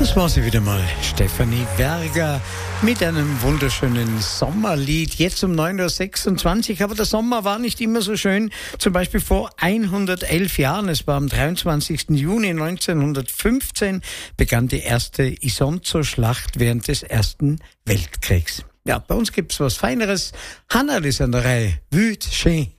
Das war sie wieder mal, Stefanie Werger, mit einem wunderschönen Sommerlied. Jetzt um 9.26 Uhr, aber der Sommer war nicht immer so schön. Zum Beispiel vor 111 Jahren, es war am 23. Juni 1915, begann die erste Isonzo-Schlacht während des Ersten Weltkriegs. Ja, bei uns gibt's was Feineres. Hannah ist an der Reihe. Vue de Chien.